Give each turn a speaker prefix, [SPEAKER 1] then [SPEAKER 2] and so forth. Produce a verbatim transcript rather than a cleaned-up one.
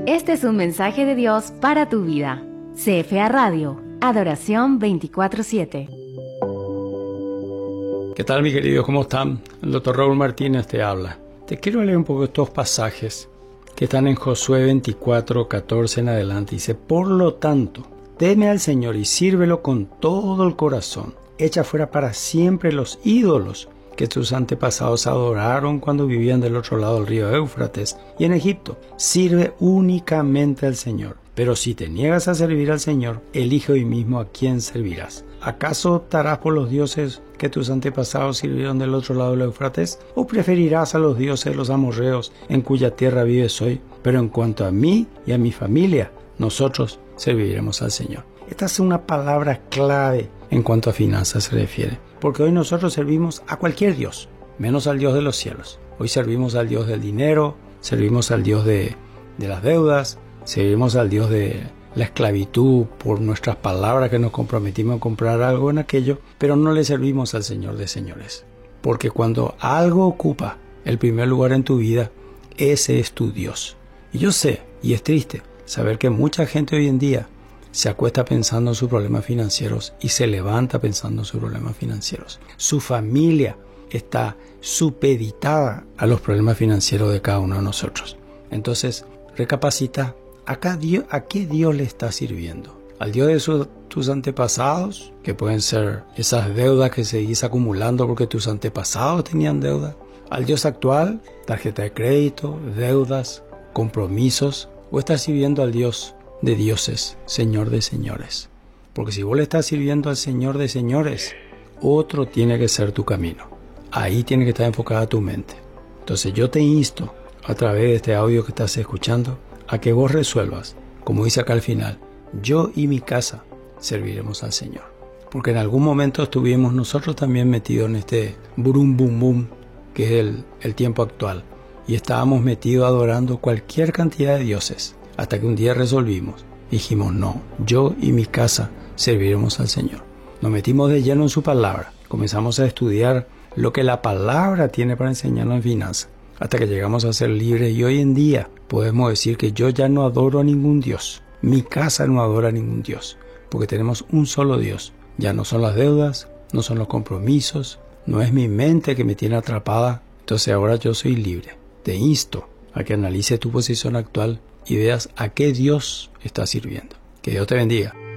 [SPEAKER 1] Este es un mensaje de Dios para tu vida. C F A Radio, Adoración veinticuatro siete.
[SPEAKER 2] ¿Qué tal, mi querido? ¿Cómo están? El doctor Raúl Martínez te habla. Te quiero leer un poco estos pasajes que están en Josué veinticuatro, catorce en adelante. Dice: por lo tanto, teme al Señor y sírvelo con todo el corazón. Echa fuera para siempre los ídolos que tus antepasados adoraron cuando vivían del otro lado del río Éufrates y en Egipto. Sirve únicamente al Señor. Pero si te niegas a servir al Señor, elige hoy mismo a quién servirás. ¿Acaso optarás por los dioses que tus antepasados sirvieron del otro lado del Éufrates? ¿O preferirás a los dioses de los amorreos en cuya tierra vives hoy? Pero en cuanto a mí y a mi familia, nosotros serviremos al Señor. Esta es una palabra clave en cuanto a finanzas se refiere, porque hoy nosotros servimos a cualquier Dios, menos al Dios de los cielos. Hoy servimos al Dios del dinero, servimos al Dios de, de las deudas, servimos al Dios de la esclavitud por nuestras palabras que nos comprometimos a comprar algo en aquello, pero no le servimos al Señor de señores. Porque cuando algo ocupa el primer lugar en tu vida, ese es tu Dios. Y yo sé, y es triste, saber que mucha gente hoy en día se acuesta pensando en sus problemas financieros y se levanta pensando en sus problemas financieros. Su familia está supeditada a los problemas financieros de cada uno de nosotros. Entonces, recapacita, ¿a, Dios, ¿a qué Dios le está sirviendo? ¿Al Dios de su, tus antepasados? Que pueden ser esas deudas que seguís acumulando porque tus antepasados tenían deuda. ¿Al Dios actual? Tarjeta de crédito, deudas, compromisos. ¿O estás sirviendo al Dios de dioses, Señor de señores? Porque si vos le estás sirviendo al Señor de señores, otro tiene que ser tu camino. Ahí tiene que estar enfocada tu mente. Entonces yo te insto, a través de este audio que estás escuchando, a que vos resuelvas, como dice acá al final: yo y mi casa serviremos al Señor. Porque en algún momento estuvimos nosotros también metidos en este burum bum bum, que es el, el tiempo actual, y estábamos metidos adorando cualquier cantidad de dioses. Hasta que un día resolvimos, dijimos: no, yo y mi casa serviremos al Señor. Nos metimos de lleno en su palabra, comenzamos a estudiar lo que la palabra tiene para enseñarnos en finanzas, hasta que llegamos a ser libres, y hoy en día podemos decir que yo ya no adoro a ningún Dios, mi casa no adora a ningún Dios, porque tenemos un solo Dios. Ya no son las deudas, no son los compromisos, no es mi mente que me tiene atrapada. Entonces ahora yo soy libre. Te insto a que analices tu posición actual y veas a qué Dios estás sirviendo. Que Dios te bendiga.